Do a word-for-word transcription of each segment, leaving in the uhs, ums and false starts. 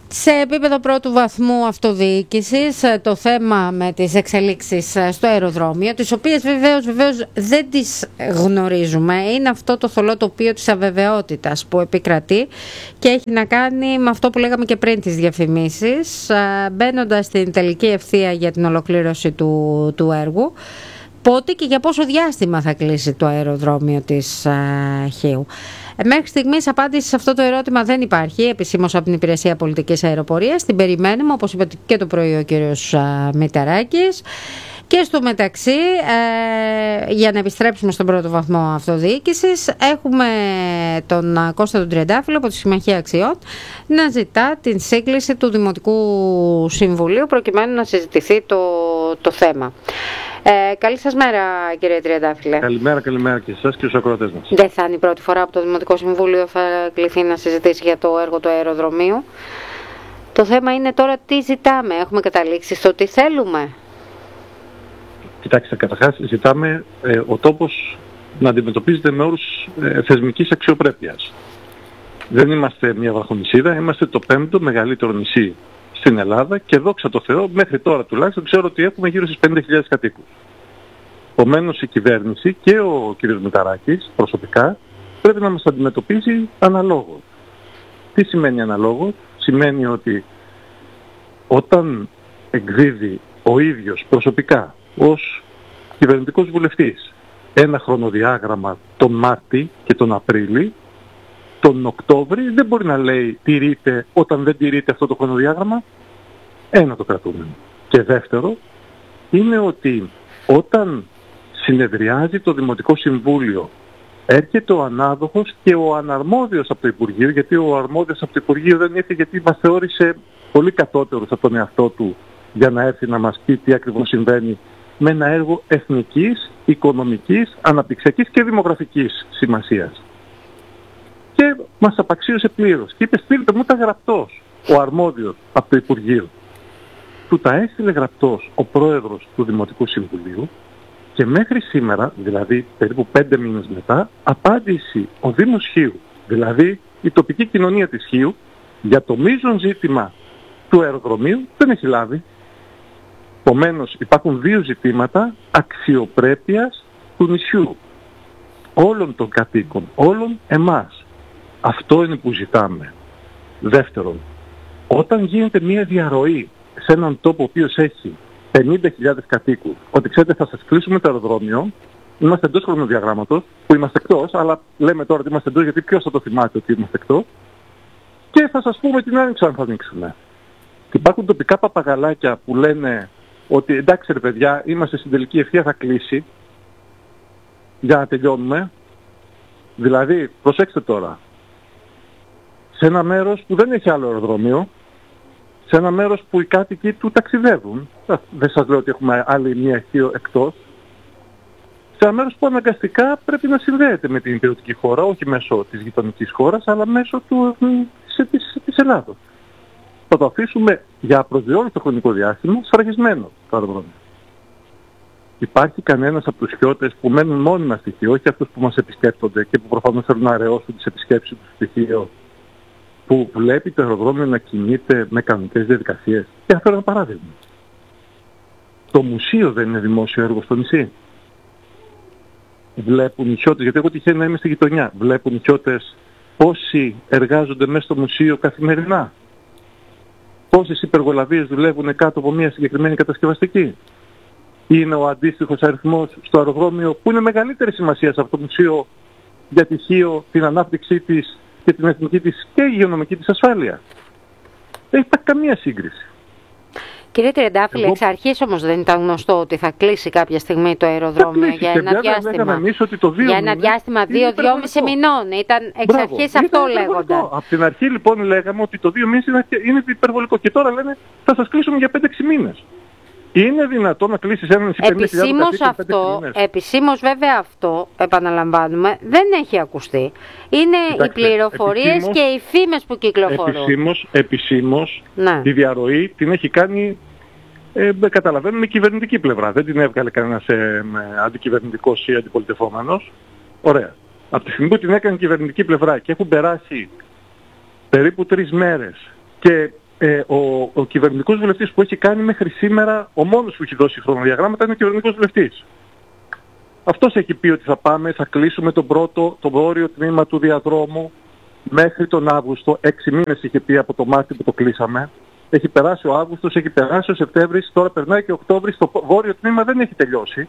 Σε επίπεδο πρώτου βαθμού αυτοδιοίκησης, το θέμα με τις εξελίξεις στο αεροδρόμιο, τις οποίες βεβαίως, βεβαίως δεν τις γνωρίζουμε, είναι αυτό το θολό τοπίο της αβεβαιότητας που επικρατεί και έχει να κάνει με αυτό που λέγαμε και πριν τις διαφημίσεις, μπαίνοντας στην τελική ευθεία για την ολοκλήρωση του, του έργου. Πότε και για πόσο διάστημα θα κλείσει το αεροδρόμιο της Χίου? Μέχρι στιγμής απάντηση σε αυτό το ερώτημα δεν υπάρχει επισήμως από την Υπηρεσία Πολιτικής Αεροπορίας. Την περιμένουμε, όπως είπε και το πρωί ο κύριος Μητσαράκης. Και στο μεταξύ, ε, για να επιστρέψουμε στον πρώτο βαθμό αυτοδιοίκησης, έχουμε τον Κώστα τον Τριαντάφυλλο από τη Συμμαχία Αξιών να ζητά την σύγκληση του Δημοτικού Συμβουλίου προκειμένου να συζητηθεί το, το θέμα. Ε, καλή σας μέρα, κύριε Τριαντάφυλλε. Καλημέρα, καλημέρα και εσάς και στους ακροατές μας. Δεν θα είναι η πρώτη φορά που το Δημοτικό Συμβούλιο θα κληθεί να συζητήσει για το έργο του αεροδρομίου. Το θέμα είναι τώρα τι ζητάμε. Έχουμε καταλήξει στο τι θέλουμε? Κοιτάξτε, καταρχάς ζητάμε ε, ο τόπος να αντιμετωπίζεται με όρους ε, θεσμικής αξιοπρέπειας. Δεν είμαστε μια βραχονησίδα, είμαστε το πέμπτο μεγαλύτερο νησί στην Ελλάδα και δόξα τω Θεώ, μέχρι τώρα τουλάχιστον ξέρω ότι έχουμε γύρω στις πενήντα χιλιάδες κατοίκους. Επομένως η κυβέρνηση και ο κ. Μητσαράκης προσωπικά πρέπει να μας αντιμετωπίζει αναλόγως. Τι σημαίνει αναλόγως? Σημαίνει ότι όταν εκδίδει ο ίδιος προσωπικά ως κυβερνητικός βουλευτής ένα χρονοδιάγραμμα τον Μάρτη και τον Απρίλη, τον Οκτώβρη δεν μπορεί να λέει τηρείται όταν δεν τηρείται αυτό το χρονοδιάγραμμα. Ένα το κρατούμενο. Και δεύτερο είναι ότι όταν συνεδριάζει το Δημοτικό Συμβούλιο έρχεται ο ανάδοχος και ο αναρμόδιος από το Υπουργείο, γιατί ο αρμόδιος από το Υπουργείο δεν ήρθε γιατί μας θεώρησε πολύ κατώτερους από τον εαυτό του για να έρθει να μας πει τι ακριβώς συμβαίνει με ένα έργο εθνικής, οικονομικής, αναπτυξιακής και δημογραφικής σημασίας. Και μας απαξίωσε πλήρως και είπε στείλτε μου τα γραπτός ο αρμόδιος από το Υπουργείο. Του τα έστειλε γραπτός ο πρόεδρος του Δημοτικού Συμβουλίου και μέχρι σήμερα, δηλαδή περίπου πέντε μήνες μετά, απάντηση ο Δήμος Χίου, δηλαδή η τοπική κοινωνία της Χίου, για το μείζον ζήτημα του αεροδρομίου δεν έχει λάβει. Επομένως υπάρχουν δύο ζητήματα αξιοπρέπειας του νησιού, όλων των κατοίκων, όλων εμάς. Αυτό είναι που ζητάμε. Δεύτερον, όταν γίνεται μια διαρροή σε έναν τόπο ο οποίος έχει πενήντα χιλιάδες κατοίκους, ότι ξέρετε θα σας κλείσουμε το αεροδρόμιο, είμαστε εντός χρονοδιαγράμματος, που είμαστε εκτός, αλλά λέμε τώρα ότι είμαστε εντός γιατί ποιος θα το θυμάται ότι είμαστε εκτός, και θα σας πούμε την άνοιξη αν θα ανοίξουμε. Και υπάρχουν τοπικά παπαγαλάκια που λένε ότι εντάξει ρε παιδιά, είμαστε στην τελική ευθεία, θα κλείσει, για να τελειώνουμε. Δηλαδή, προσέξτε τώρα, σε ένα μέρος που δεν έχει άλλο αεροδρόμιο, σε ένα μέρος που οι κάτοικοι του ταξιδεύουν, δεν σας λέω ότι έχουμε άλλη μία Χίο εκτός, σε ένα μέρος που αναγκαστικά πρέπει να συνδέεται με την υπηρετική χώρα, όχι μέσω της γειτονικής χώρας, αλλά μέσω του, της, της Ελλάδος. Θα το αφήσουμε για απροσδιόριστο χρονικό διάστημα σφραγισμένο το αεροδρόμιο. Υπάρχει κανένας από τους χιώτες που μένουν μόνιμα στη Χίο, όχι αυτούς που μας επισκέπτονται και που προφανώς θέλουν να αραιώσουν τις επισκέψεις του στη Χίο, που βλέπει το αεροδρόμιο να κινείται με κανονικές διαδικασίες? Και αυτό είναι ένα παράδειγμα. Το μουσείο δεν είναι δημόσιο έργο στο νησί? Βλέπουν οι χιώτες, γιατί εγώ τυχαίνει να είμαι στη γειτονιά, βλέπουν οι χιώτες πόσοι εργάζονται μέσα στο μουσείο καθημερινά? Πόσες υπεργολαβίες δουλεύουν κάτω από μια συγκεκριμένη κατασκευαστική? Είναι ο αντίστοιχος αριθμός στο αεροδρόμιο που είναι μεγαλύτερη σημασία σε αυτό το μουσείο για τη Χίο, την ανάπτυξή της και την εθνική της και η υγειονομική της ασφάλεια? Δεν υπάρχει καμία σύγκριση. Κύριε Τριαντάφυλλε, Εγώ... εξ αρχής όμως δεν ήταν γνωστό ότι θα κλείσει κάποια στιγμή το αεροδρόμιο κλείσει, για ένα διάστημα, εμείς ότι το δύο για ένα διάστημα δύο δυόμισι μηνών. Ήταν εξ Μπράβο, αρχής αυτό λέγονταν. Από την αρχή λοιπόν λέγαμε ότι το δύο μήνες είναι, είναι υπερβολικό και τώρα λένε θα σας κλείσουμε για πέντε έξι μήνες. Είναι δυνατόν να κλείσεις έναν πενήντα χιλιάδες αυτό, επισήμως βέβαια αυτό, επαναλαμβάνουμε, δεν έχει ακουστεί. Είναι Κοιτάξτε, οι πληροφορίες επισήμως, και οι φήμες που κυκλοφορούν. Επισήμως, επισήμως ναι. Τη διαρροή την έχει κάνει, ε, καταλαβαίνουμε, η κυβερνητική πλευρά. Δεν την έβγαλε κανένας ε, αντικυβερνητικός ή αντιπολιτευόμενος. Ωραία. Από τη στιγμή που την έκανε η κυβερνητική πλευρά και έχουν περάσει περίπου τρεις μέρες και ε, ο, ο κυβερνητικός βουλευτής που έχει κάνει μέχρι σήμερα, ο μόνος που έχει δώσει χρονοδιαγράμματα είναι ο κυβερνητικός βουλευτής. Αυτός έχει πει ότι θα πάμε, θα κλείσουμε τον πρώτο, το βόρειο τμήμα του διαδρόμου μέχρι τον Αύγουστο. Έξι μήνες είχε πει από το Μάρτιο που το κλείσαμε. Έχει περάσει ο Αύγουστος, έχει περάσει ο Σεπτέμβρης, τώρα περνάει και ο Οκτώβρης, το βόρειο τμήμα δεν έχει τελειώσει.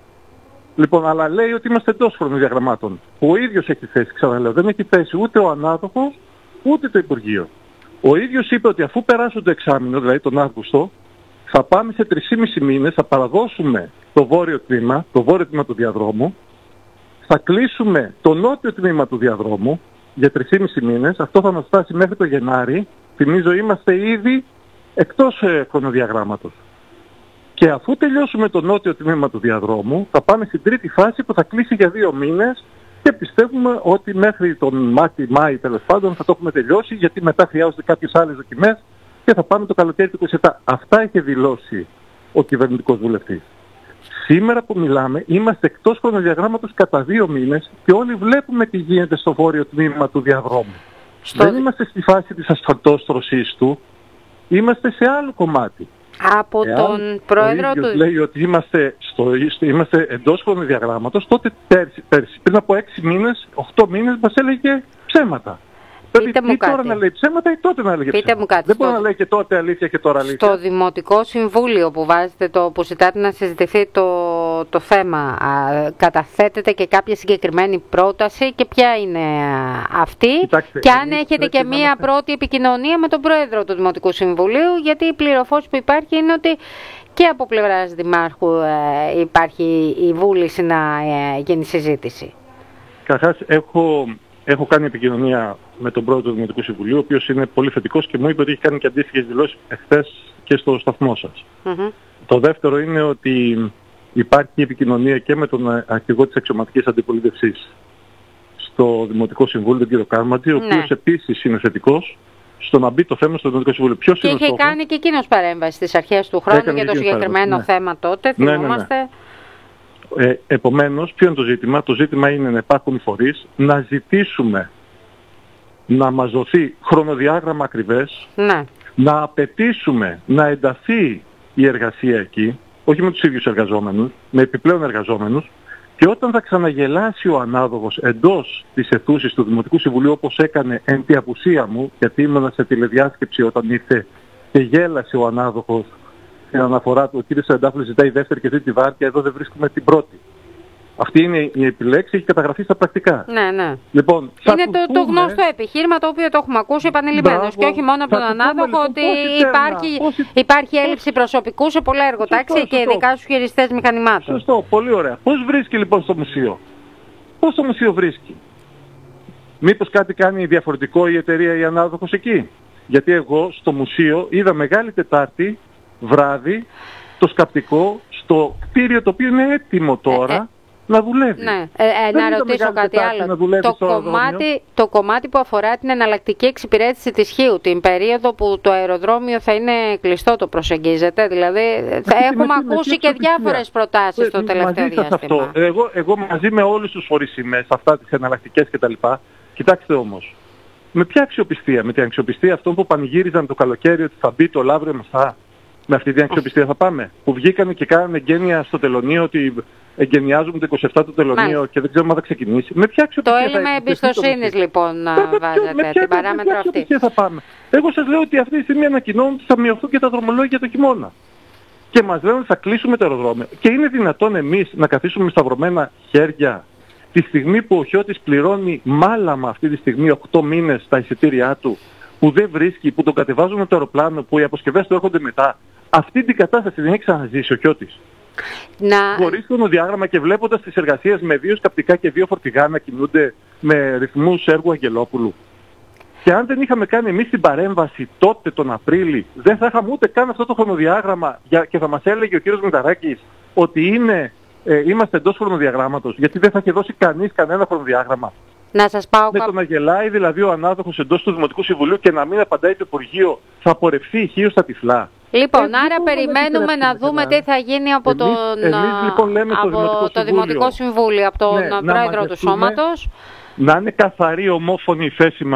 Λοιπόν, αλλά λέει ότι είμαστε εντός χρονοδιαγραμμάτων. Ο ίδιος έχει θέσει, ξαναλέω, δεν έχει θέσει ούτε ο ανάδοχος, ούτε το Υπουργείο. Ο ίδιος είπε ότι αφού περάσουν το εξάμηνο, δηλαδή τον Αύγουστο, θα πάμε σε τρεισήμισι μήνες, θα παραδώσουμε το βόρειο τμήμα, το βόρειο τμήμα του διαδρόμου, θα κλείσουμε το νότιο τμήμα του διαδρόμου για τρεισήμισι μήνες, αυτό θα μας φτάσει μέχρι το Γενάρη, θυμίζω είμαστε ήδη εκτός ε, χρονοδιαγράμματος. Και αφού τελειώσουμε το νότιο τμήμα του διαδρόμου, θα πάμε στην τρίτη φάση που θα κλείσει για δύο μήνες και πιστεύουμε ότι μέχρι τον Μάρτιο-Μάη τέλος πάντων θα το έχουμε τελειώσει, γιατί μετά χρειάζονται κάποιες άλλες δοκιμές και θα πάμε το καλοκαίρι του είκοσι επτά. Αυτά είχε δηλώσει ο κυβερνητικός βουλευτής. Σήμερα που μιλάμε είμαστε εκτός χρονοδιαγράμματος κατά δύο μήνες και όλοι βλέπουμε τι γίνεται στο βόρειο τμήμα του διαδρόμου. Στο... Δεν είμαστε στη φάση της ασφαλτόστρωσης του, είμαστε σε άλλο κομμάτι. Από Εάν τον πρόεδρο του... λέει ότι είμαστε, στο, είμαστε εντός χρονοδιαγράμματος, τότε πέρσι, πέρσι, πριν από έξι μήνες, οχτώ μήνες μας έλεγε ψέματα. Πείτε δηλαδή, ή τώρα να λέει ψέματα ή τότε να έλεγε Πείτε ψέματα. Μου κάτι. Δεν στο... μπορεί να λέει και τότε αλήθεια και τώρα αλήθεια. Στο Δημοτικό Συμβούλιο που βάζετε το, που ζητάτε να συζητηθεί το, το θέμα, α, καταθέτετε και κάποια συγκεκριμένη πρόταση και ποια είναι αυτή? Κοιτάξτε, και αν έχετε και μία είμαστε... πρώτη επικοινωνία με τον Πρόεδρο του Δημοτικού Συμβουλίου, γιατί η πληροφόρηση που υπάρχει είναι ότι και από πλευράς Δημάρχου ε, υπάρχει η βούληση να ε, γίνει συζήτηση. Καταρχάς έχω... Έχω κάνει επικοινωνία με τον πρόεδρο του Δημοτικού Συμβουλίου, ο οποίος είναι πολύ θετικός και μου είπε ότι έχει κάνει και αντίστοιχες δηλώσεις εχθές και στο σταθμό σας. Mm-hmm. Το δεύτερο είναι ότι υπάρχει επικοινωνία και με τον αρχηγό της αξιωματικής αντιπολίτευσης στο Δημοτικό Συμβούλιο, τον κύριο Κάρματζη, ο οποίος ναι. επίσης είναι θετικός στο να μπει το θέμα στο Δημοτικό Συμβούλιο. Ποιος και είναι είχε κάνει και εκείνος παρέμβαση στις αρχές του χρόνου για το συγκεκριμένο ναι. θέμα τότε, θυμόμαστε. Ναι, ναι, ναι. Ε, επομένως, ποιο είναι το ζήτημα? Το ζήτημα είναι να υπάρχουν φορείς, να ζητήσουμε να μας δοθεί χρονοδιάγραμμα ακριβές, ναι. να απαιτήσουμε να ενταθεί η εργασία εκεί, όχι με τους ίδιους εργαζόμενους, με επιπλέον εργαζόμενους, και όταν θα ξαναγελάσει ο ανάδοχος εντός της αιθούσης του Δημοτικού Συμβουλίου, όπως έκανε εν τη απουσία μου, γιατί ήμουν σε τηλεδιάσκεψη όταν ήρθε και γέλασε ο ανάδοχος στην αναφορά του, ο κύριος Σαντάφλος ζητάει δεύτερη και τρίτη βάρκια, εδώ δεν βρίσκουμε την πρώτη. Αυτή είναι η επιλέξη, έχει καταγραφεί στα πρακτικά. Ναι, ναι. Λοιπόν, είναι το, πούμε... το γνωστό επιχείρημα το οποίο το έχουμε ακούσει επανειλημμένως. Και όχι μόνο από τον ανάδοχο, λοιπόν, ότι υπάρχει, πόσοι... υπάρχει έλλειψη προσωπικού σε πολλά εργοτάξια και ειδικά στους χειριστές μηχανημάτων. Σωστό, πολύ ωραία. Πώς βρίσκει λοιπόν στο μουσείο? Πώς το μουσείο βρίσκει? Μήπως κάτι κάνει διαφορετικό η εταιρεία ή ανάδοχος εκεί? Γιατί εγώ στο μουσείο είδα Μεγάλη Τετάρτη βράδυ το σκαπτικό στο κτίριο το οποίο είναι έτοιμο τώρα ε, ε, να δουλεύει. Ναι. Ε, ε, να ρωτήσω κάτι άλλο. Το κομμάτι, το κομμάτι που αφορά την εναλλακτική εξυπηρέτηση της Χίου, την περίοδο που το αεροδρόμιο θα είναι κλειστό, το προσεγγίζετε? Δηλαδή θα έχουμε με, ακούσει με, και διάφορες προτάσεις στο τελευταίο διάστημα. Αυτό. Εγώ, εγώ μαζί με όλους τους φορείς είμαι σε αυτά τις εναλλακτικές κτλ. Κοιτάξτε όμως, με ποια αξιοπιστία? Με την αξιοπιστία αυτών που πανηγύριζαν το καλοκαίρι ότι θα μπει το Λαύριο Μεσά? Με αυτή την αξιοπιστία θα πάμε? Που βγήκαν και κάνανε εγγένεια στο τελωνείο ότι εγκαινιάζουμε το είκοσι επτά το τελωνείο Μάλιστα. και δεν ξέρουμε αν θα ξεκινήσει. Με ποια αξιοπιστία? Το έλλειμμα εμπιστοσύνης λοιπόν να βάζετε με ποια, την παράμετρο με αυτή. Θα πάμε. Εγώ σας λέω ότι αυτή τη στιγμή ανακοινώνουν ότι θα μειωθούν και τα δρομολόγια το χειμώνα. Και μας λένε ότι θα κλείσουμε το αεροδρόμιο. Και είναι δυνατόν εμείς να καθίσουμε με σταυρωμένα χέρια τη στιγμή που ο Χιώτης πληρώνει μάλαμα αυτή τη στιγμή οκτώ μήνες τα εισιτήριά του, που δεν βρίσκει, που τον κατεβάζουν από το αεροπλάνο, που οι αποσκευές του έρχονται μετά? Αυτή την κατάσταση δεν έχει ξαναζήσει ο Χιώτης. Να... Χωρίς χρονοδιάγραμμα και βλέποντας τις εργασίες με δύο σκαπτικά και δύο φορτηγά να κινούνται με ρυθμούς έργου Αγγελόπουλου. Και αν δεν είχαμε κάνει εμείς την παρέμβαση τότε τον Απρίλη, δεν θα είχαμε ούτε καν αυτό το χρονοδιάγραμμα και θα μας έλεγε ο κύριος Μηταράκης ότι είναι, ε, είμαστε εντός χρονοδιαγράμματος, γιατί δεν θα είχε δώσει κανείς κανένα χρονοδιάγραμμα. Να σας πάω με κα... το να γελάει δηλαδή ο ανάδοχος εντός του Δημοτικού Συμβουλίου και να μην απαντάει το Υπουργείο, θα πορευθεί η Χίο στα τυφλά. Λοιπόν, ε, άρα περιμένουμε να δούμε τι θα γίνει από, εμείς, τον, εμείς, λοιπόν, λέμε από το, Δημοτικό, το Δημοτικό Συμβούλιο, από τον ναι, Πρόεδρο του Σώματος. Να είναι καθαρή ομόφωνη η θέση μας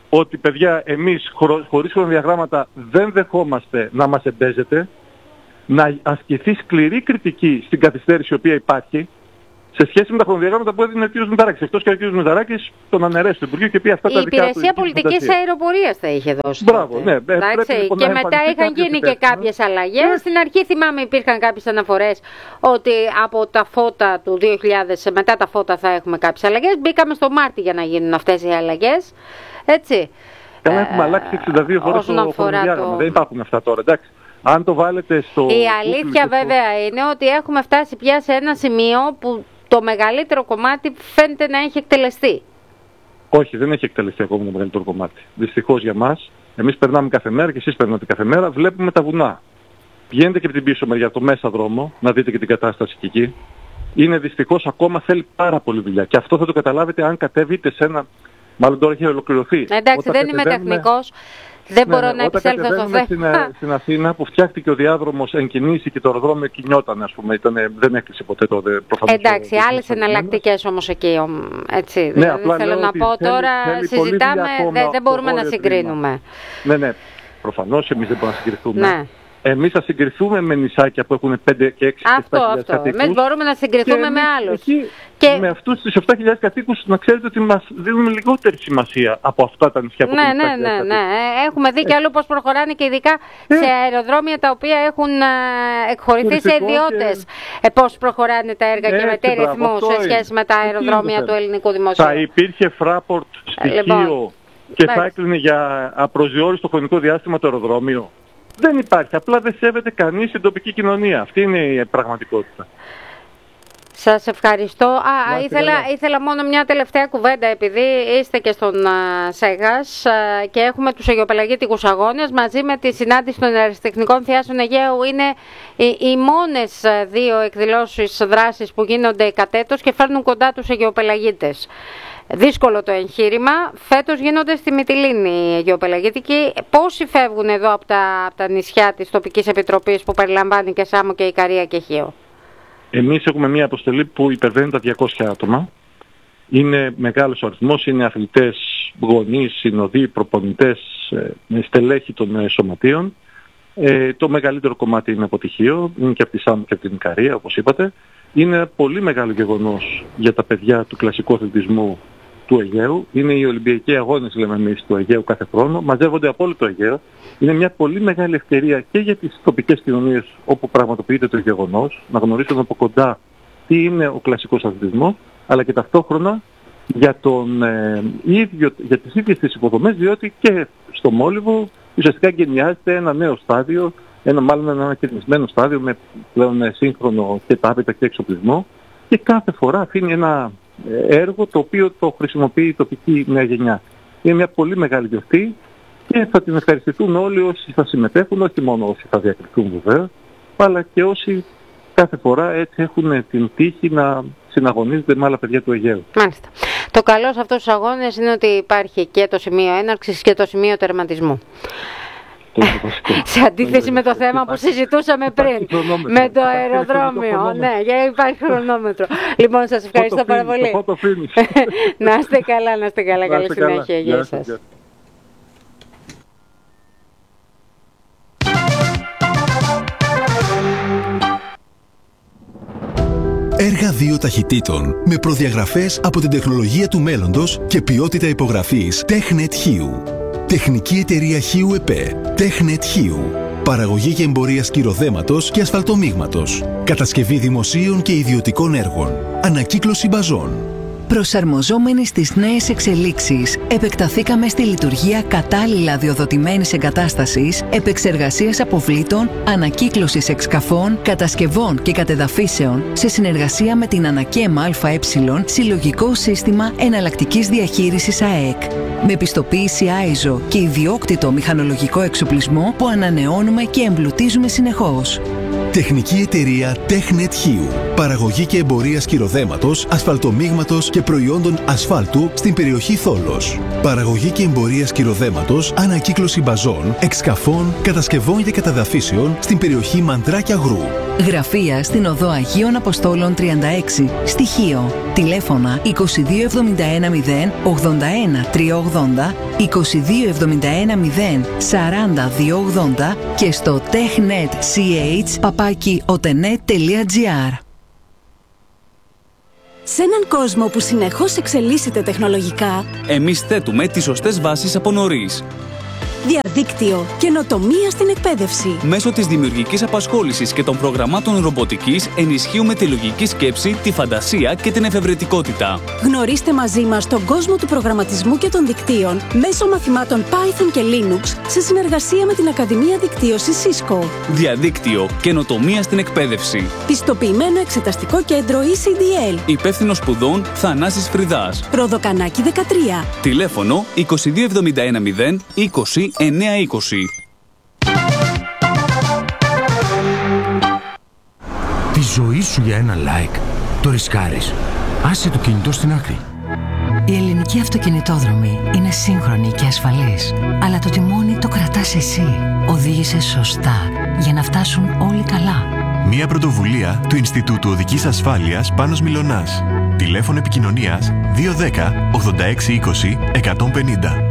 ότι παιδιά εμείς χωρίς χρονοδιαγράμματα δεν δεχόμαστε να μας εμπέζετε, να ασκηθεί σκληρή κριτική στην καθυστέρηση η οποία υπάρχει σε σχέση με τα χρονοδιαγράμματα που έδινε ο κ. Μηταράκης. Εκτός και ο κ. Μηταράκης τον αναιρέσει στο Υπουργείο και πει αυτά η τα δικά του. Η υπηρεσία πολιτικής αεροπορίας θα είχε δώσει. Μπράβο, ναι. Εντάξει, και μετά είχαν γίνει και κάποιες αλλαγές. Ναι. Στην αρχή θυμάμαι υπήρχαν κάποιες αναφορές ότι από τα φώτα του δύο χιλιάδες, μετά τα φώτα θα έχουμε κάποιες αλλαγές. Μπήκαμε στο Μάρτι για να γίνουν αυτές οι αλλαγές. Έτσι. Καλά, έχουμε ε, αλλάξει εξήντα δύο φορές το χρονοδιάγραμμα. Το... Δεν υπάρχουν αυτά τώρα, εντάξει. Αν το βάλετε στο... Η αλήθεια στο... βέβαια είναι ότι έχουμε φτάσει πια σε ένα σημείο που το μεγαλύτερο κομμάτι φαίνεται να έχει εκτελεστεί. Όχι, δεν έχει εκτελεστεί ακόμα το μεγαλύτερο κομμάτι. Δυστυχώς για μας, εμείς περνάμε κάθε μέρα και εσείς περνάτε κάθε μέρα, βλέπουμε τα βουνά. Πηγαίνετε και από την πίσω μεριά, το μέσα δρόμο, να δείτε και την κατάσταση και εκεί. Είναι δυστυχώς ακόμα θέλει πάρα πολύ δουλειά. Και αυτό θα το καταλάβετε αν κατέβείτε σε ένα... Μάλλον τώρα έχει ολοκληρωθεί. Εντάξει, δεν είμαι τεχνικός. Δεν μπορώ ναι, να επισέλθω στο θέμα. Στην, στην Αθήνα που φτιάχτηκε ο διάδρομος εν κινήσει και το αεροδρόμιο κινιόταν, ας πούμε, ήτανε, δεν έκλεισε ποτέ το προφανώς. Εντάξει, άλλες εναλλακτικές όμως εκεί, έτσι. Ναι, δηλαδή θέλω να ότι πω θέλει, τώρα, θέλει συζητάμε, δεν, δεν μπορούμε να συγκρίνουμε. Ναι, ναι, προφανώς εμείς δεν μπορούμε να συγκριθούμε. Ναι. Εμείς θα συγκριθούμε με νησάκια που έχουν πέντε και έξι και επτά χιλιάδες κατοίκους. Εμείς μπορούμε να συγκριθούμε με άλλους. Εκεί, και με αυτούς τους επτά χιλιάδες κατοίκους να ξέρετε ότι μας δίνουμε λιγότερη σημασία από αυτά τα νησιά που ναι, έχουν ναι, ναι, ναι. Έχουμε δει και αλλού πώς προχωράνε και ειδικά ε. σε αεροδρόμια τα οποία έχουν εκχωρηθεί σε ιδιώτες. Και... πώς προχωράνε τα έργα ε, και με τι ρυθμού σε σχέση με τα αεροδρόμια του ελληνικού δημοσίου. Θα υπήρχε Fraport στοιχείο λοιπόν, και θα έκλεινε για απροσδιόριστο χρονικό διάστημα το αεροδρόμιο. Δεν υπάρχει. Απλά δεν σέβεται κανείς την τοπική κοινωνία. Αυτή είναι η πραγματικότητα. Σας ευχαριστώ. Α, ήθελα, ήθελα μόνο μια τελευταία κουβέντα, επειδή είστε και στον α, ΣΕΓΑΣ α, και έχουμε τους αιγιοπελαγίτικους αγώνες μαζί με τη συνάντηση των αεραστεχνικών θειάσεων Αιγαίου. Είναι οι, οι μόνες δύο εκδηλώσεις δράσεις που γίνονται κατ' έτος και φέρνουν κοντά τους αιγιοπελαγίτες. Δύσκολο το εγχείρημα. Φέτος γίνονται στη Μυτιλήνη οι αιγιοπελαγίτικοι. Πόσοι φεύγουν εδώ από τα, από τα νησιά της τοπικής επιτροπής που περιλαμβάνει και Σάμο και Ικαρία και Χίο? Εμείς έχουμε μια αποστολή που υπερβαίνει τα διακόσια άτομα. Είναι μεγάλος ο αριθμός, είναι αθλητές, γονείς, συνοδοί, προπονητές, στελέχη των σωματείων. Ε, το μεγαλύτερο κομμάτι είναι από τη Χίο, είναι και από τη Σάμο και από την Ικαρία, όπως είπατε. Είναι πολύ μεγάλο γεγονός για τα παιδιά του κλασικού αθλητισμού του Αιγαίου. Είναι οι Ολυμπιακοί Αγώνες, λέμε εμείς, του Αιγαίου κάθε χρόνο. Μαζεύονται από όλο το Αιγαίο. Είναι μια πολύ μεγάλη ευκαιρία και για τις τοπικές κοινωνίες όπου πραγματοποιείται το γεγονός, να γνωρίσουν από κοντά τι είναι ο κλασικός αθλητισμός, αλλά και ταυτόχρονα για, τον, ε, ίδιο, για τις ίδιες τις υποδομές, διότι και στο Μόλιβο ουσιαστικά γενιάζεται ένα νέο στάδιο, ένα μάλλον ένα ανακαινισμένο στάδιο με πλέον σύγχρονο και τάπητα και εξοπλισμό, και κάθε φορά αφήνει ένα έργο το οποίο το χρησιμοποιεί η τοπική νέα γενιά. Είναι μια πολύ μεγάλη γιορτή και θα την ευχαριστηθούν όλοι όσοι θα συμμετέχουν, όχι μόνο όσοι θα διακριθούν βεβαίως, αλλά και όσοι κάθε φορά έτσι έχουν την τύχη να συναγωνίζονται με άλλα παιδιά του Αιγαίου. Μάλιστα. Το καλό σε αυτούς τους αγώνες είναι ότι υπάρχει και το σημείο έναρξης και το σημείο τερματισμού. Σε αντίθεση με το θέμα που συζητούσαμε πριν, με το αεροδρόμιο. Ναι, υπάρχει χρονόμετρο. Λοιπόν, σας ευχαριστώ πάρα πολύ. Να είστε καλά, να είστε καλά. Καλή συνέχεια. Γεια σας. Έργα δύο ταχυτήτων με προδιαγραφές από την τεχνολογία του μέλλοντος και ποιότητα υπογραφής TechNet Χίου. Τεχνική εταιρεία Χίου ΕΠΕ. TechNet Χίου. Παραγωγή και εμπορία σκυροδέματος και ασφαλτομίγματος. Κατασκευή δημοσίων και ιδιωτικών έργων. Ανακύκλωση μπαζών. Προσαρμοζόμενοι στις νέες εξελίξεις, επεκταθήκαμε στη λειτουργία κατάλληλα αδειοδοτημένης εγκατάστασης, επεξεργασίας αποβλήτων, ανακύκλωσης εξκαφών, κατασκευών και κατεδαφίσεων σε συνεργασία με την ΑΝΑΚΕΜ ΑΕ Συλλογικό Σύστημα Εναλλακτικής Διαχείρισης ΑΕΚ. Με πιστοποίηση άιζο και ιδιόκτητο μηχανολογικό εξοπλισμό που ανανεώνουμε και εμπλουτίζουμε συνεχώς. Τεχνική εταιρεία TechNet Χίου. Παραγωγή και εμπορία σκυροδέματος, ασφαλτομίγματος και προϊόντων ασφάλτου στην περιοχή Θόλος. Παραγωγή και εμπορία σκυροδέματος, ανακύκλωση μπαζών, εξκαφών, κατασκευών και καταδαφίσεων στην περιοχή Μαντρά και Αγρού. Γραφεία στην Οδό Αγίων Αποστόλων τριάντα έξι, Στοιχείο. Τηλέφωνα είκοσι δύο εβδομήντα ένα μηδέν ογδόντα ένα τριακόσια ογδόντα, είκοσι δύο εβδομήντα ένα μηδέν σαράντα διακόσια ογδόντα και στο technetch παπάκι otenet τελεία gr. Σε έναν κόσμο που συνεχώς εξελίσσεται τεχνολογικά, εμείς θέτουμε τις σωστές βάσεις από νωρίς. Διαδίκτυο, καινοτομία στην εκπαίδευση. Μέσω της δημιουργικής απασχόλησης και των προγραμμάτων ρομποτικής ενισχύουμε τη λογική σκέψη, τη φαντασία και την εφευρετικότητα. Γνωρίστε μαζί μας τον κόσμο του προγραμματισμού και των δικτύων μέσω μαθημάτων Python και Linux σε συνεργασία με την Ακαδημία Δικτύωσης Cisco. Διαδίκτυο, καινοτομία στην εκπαίδευση. Πιστοποιημένο εξεταστικό κέντρο ι σι ντι ελ. Υπεύθυνος σπουδών Θανάσης Φρυδάς. Ροδοκανάκι δεκατρία. Τηλέφωνο είκοσι δύο εβδομήντα ένα μηδέν είκοσι εννιακόσια είκοσι. Τη ζωή σου για ένα like το ρισκάρεις. Άσε το κινητό στην άκρη. Η ελληνική αυτοκινητόδρομη είναι σύγχρονη και ασφαλής, αλλά το τιμόνι το κρατάς εσύ. Οδήγησε σωστά για να φτάσουν όλοι καλά. Μια πρωτοβουλία του Ινστιτούτου Οδικής Ασφάλειας Πάνος Μιλωνάς. Τηλέφωνο επικοινωνίας δύο ένα μηδέν ογδόντα έξι είκοσι εκατόν πενήντα.